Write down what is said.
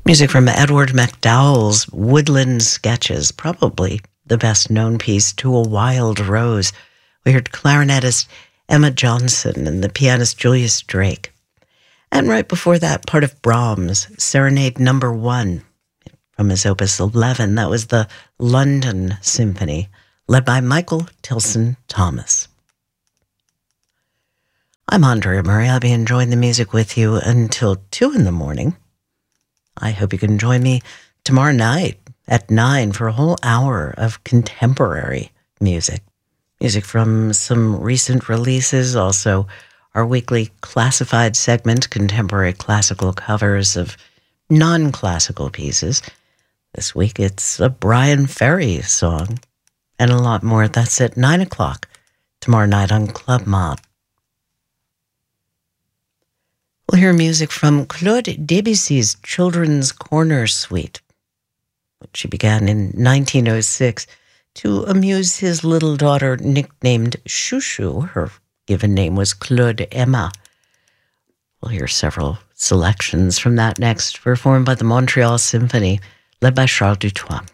Music from Edward MacDowell's Woodland Sketches, probably the best-known piece, To a Wild Rose. We heard clarinetist Emma Johnson and the pianist Julius Drake. And right before that, part of Brahms' Serenade No. 1 from his Opus 11. That was the London Symphony, led by Michael Tilson Thomas. I'm Andrea Murray. I'll be enjoying the music with you until 2 in the morning. I hope you can join me tomorrow night at 9 for a whole hour of contemporary music. Music from some recent releases, also our weekly classified segment, contemporary classical covers of non-classical pieces. This week it's a Brian Ferry song and a lot more. That's at 9 o'clock tomorrow night on Club Mob. We'll hear music from Claude Debussy's Children's Corner Suite, which he began in 1906 to amuse his little daughter, nicknamed Chouchou. Her given name was Claude Emma. We'll hear several selections from that next, performed by the Montreal Symphony, led by Charles Dutoit.